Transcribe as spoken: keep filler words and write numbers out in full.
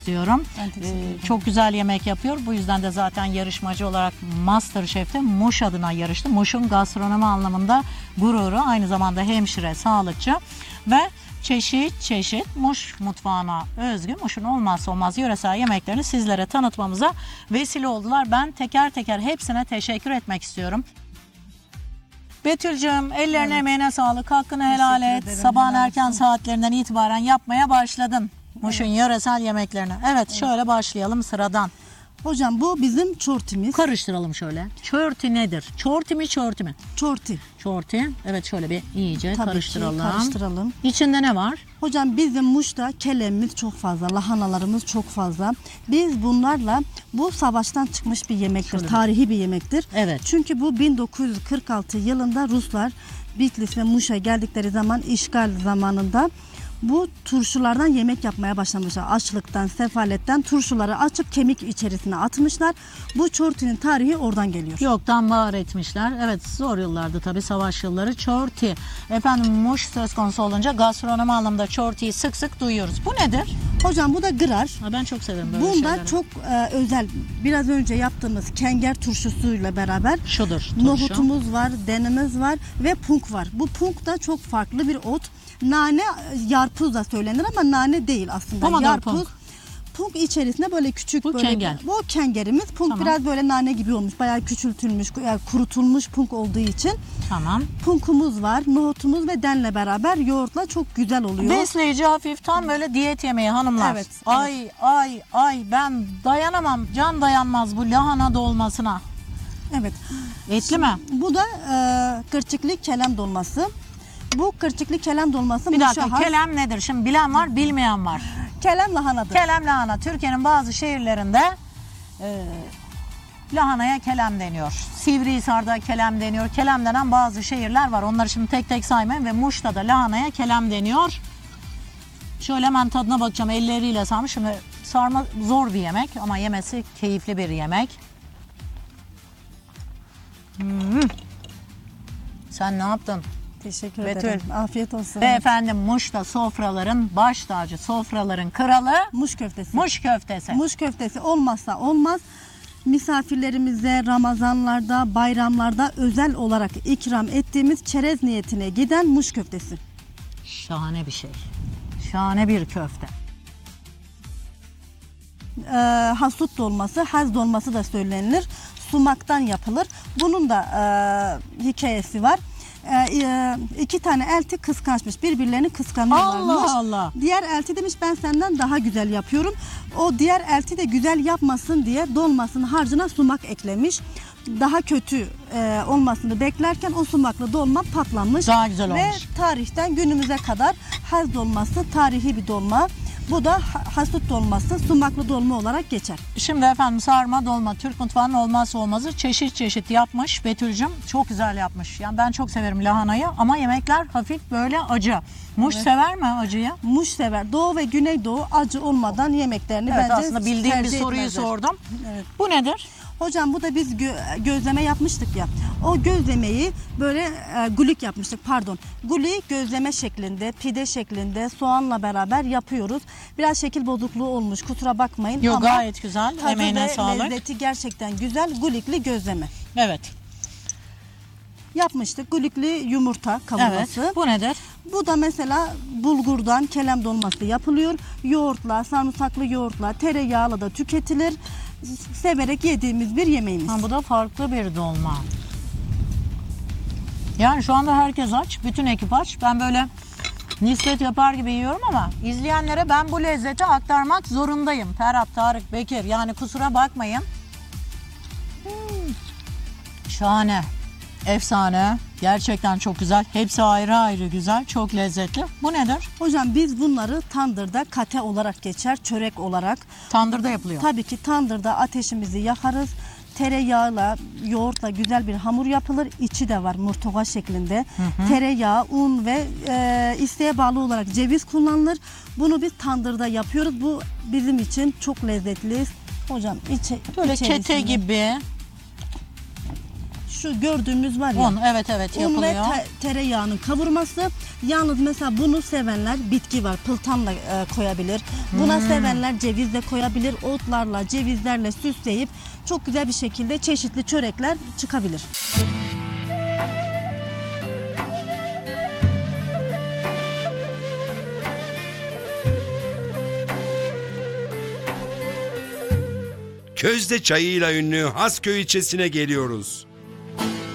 diyorum. Ee, çok güzel yemek yapıyor. Bu yüzden de zaten yarışmacı olarak MasterChef'te Muş adına yarıştı. Muş'un gastronomi anlamında gururu, aynı zamanda hemşire, sağlıkçı ve çeşit çeşit Muş mutfağına özgü, Muş'un olmazsa olmaz yöresel yemeklerini sizlere tanıtmamıza vesile oldular. Ben teker teker hepsine teşekkür etmek istiyorum. Betül'cüğüm, ellerine evet. emeğine sağlık, hakkını helal et. Sabahın erken saatlerinden itibaren yapmaya başladın Muş'un evet. yöresel yemeklerini. Evet, evet, şöyle başlayalım sıradan. Hocam bu bizim çortimiz. Karıştıralım şöyle. Çorti nedir? Çorti mi, çorti mi? Çorti. Çorti. Evet, şöyle bir iyice Tabii karıştıralım. Ki karıştıralım. İçinde ne var? Hocam bizim Muş'ta kelemimiz çok fazla, lahanalarımız çok fazla. Biz bunlarla, bu savaştan çıkmış bir yemektir, Şöyle. tarihi bir yemektir. Evet. Çünkü bu bin dokuz yüz kırk altı yılında Ruslar Bitlis ve Muş'a geldikleri zaman, işgal zamanında bu turşulardan yemek yapmaya başlamışlar. Açlıktan, sefaletten turşuları açıp kemik içerisine atmışlar. Bu çortinin tarihi oradan geliyor. Yoktan var etmişler. Evet, zor yıllardı tabii, savaş yılları. Çorti. Efendim, Muş söz konusu olunca gastronomi anlamında çortiyi sık sık duyuyoruz. Bu nedir? Hocam bu da gırar. Ha, ben çok severim böyle Bunda şeyleri. çok e, özel, biraz önce yaptığımız kenger turşusuyla beraber Şudur, turşu. Nohutumuz var, denimiz var ve punk var. Bu punk da çok farklı bir ot. Nane, yarpuz da söylenir ama nane değil aslında. Pomodoro yarpuz. punk. Punk içerisinde böyle küçük bu böyle kenger. Bu kengerimiz. Punk tamam. biraz böyle nane gibi olmuş. Bayağı küçültülmüş, yani kurutulmuş punk olduğu için. Tamam. Punkumuz var, nohutumuz ve denle beraber yoğurtla çok güzel oluyor. Besleyici, hafif, tam böyle diyet yemeği hanımlar. Evet. Ay evet. ay ay ben dayanamam. Can dayanmaz bu lahana dolmasına. Evet. Etli mi? Bu da e, kırçıklı kelem dolması. Bu kırçıklı kelem dolması. Bir dakika, has. Kelem nedir? Şimdi bilen var, bilmeyen var. Kelem lahanadır. Kelem lahana. Türkiye'nin bazı şehirlerinde e, lahanaya kelem deniyor. Sivrihisar'da kelem deniyor. Kelem denen bazı şehirler var. Onları şimdi tek tek saymayın ve Muş'ta da lahanaya kelem deniyor. Şöyle hemen tadına bakacağım. Elleriyle sarmış. Şimdi sarma zor bir yemek ama yemesi keyifli bir yemek. Hmm. Sen ne yaptın? Teşekkür Betül. ederim. Afiyet olsun. Ve efendim, Muş'ta sofraların baş tacı, sofraların kralı Muş köftesi. Muş köftesi. Muş köftesi olmazsa olmaz. Misafirlerimize Ramazanlarda, bayramlarda özel olarak ikram ettiğimiz çerez niyetine giden muş köftesi. Şahane bir şey. Şahane bir köfte. Ee, hasut dolması, haz dolması da söylenilir. Sumaktan yapılır. Bunun da e, hikayesi var. Ee, iki tane elti kıskançmış. Birbirlerini kıskanıyorlarmış. Allah Allah. Diğer elti demiş ben senden daha güzel yapıyorum. O diğer elti de güzel yapmasın diye dolmasının harcına sumak eklemiş. Daha kötü e, olmasını beklerken o sumaklı dolma patlamış. Daha güzel olmuş. Ve tarihten günümüze kadar haz dolması tarihi bir dolma. Bu da hasut dolması, sumaklı dolma olarak geçer. Şimdi efendim, sarma dolma Türk mutfağının olmazsa olmazı, çeşit çeşit yapmış Betül'cüm. Çok güzel yapmış. Yani ben çok severim lahanayı ama yemekler hafif böyle acı. Muş evet. sever mi acıyı? Muş sever. Doğu ve Güneydoğu acı olmadan yemeklerini evet, bence aslında bildiğim bir soruyu etmezler. sordum. Evet. Bu nedir? Hocam bu da biz gö gözleme yapmıştık ya. O gözlemeyi böyle e, gulik yapmıştık pardon. Gulik gözleme şeklinde, pide şeklinde soğanla beraber yapıyoruz. Biraz şekil bozukluğu olmuş, kusura bakmayın. Yok, ama gayet güzel. tadı Emeğine ve sağlık. lezzeti gerçekten güzel. Gulikli gözleme. Evet. Yapmıştık. Gulikli yumurta kavurması. Evet. Bu nedir? Bu da mesela bulgurdan kelem dolması yapılıyor. Yoğurtla, sarımsaklı yoğurtla, tereyağıyla da tüketilir. Severek yediğimiz bir yemeğimiz. Ha, bu da farklı bir dolma. Yani şu anda herkes aç. Bütün ekip aç. Ben böyle nispet yapar gibi yiyorum ama izleyenlere ben bu lezzeti aktarmak zorundayım. Ferhat, Tarık, Bekir, yani kusura bakmayın. Hmm. Şahane. Efsane. Gerçekten çok güzel. Hepsi ayrı ayrı güzel. Çok lezzetli. Bu nedir? Hocam biz bunları tandırda kate olarak geçer. Çörek olarak. Tandırda yapılıyor. Tabii ki tandırda ateşimizi yakarız. Tereyağıyla, yoğurtla güzel bir hamur yapılır. İçi de var murtuva şeklinde. Hı hı. Tereyağı, un ve e, isteğe bağlı olarak ceviz kullanılır. Bunu biz tandırda yapıyoruz. Bu bizim için çok lezzetli. Hocam içi, böyle kete gibi. şu gördüğümüz var ya. Un, evet evet Un yapılıyor. ve te- tereyağının kavurması. Yalnız mesela bunu sevenler bitki var. Pıltanla e, koyabilir. Buna Hmm. sevenler ceviz de koyabilir. Otlarla, cevizlerle süsleyip çok güzel bir şekilde çeşitli çörekler çıkabilir. Közde çayıyla ünlü Hasköy ilçesine geliyoruz.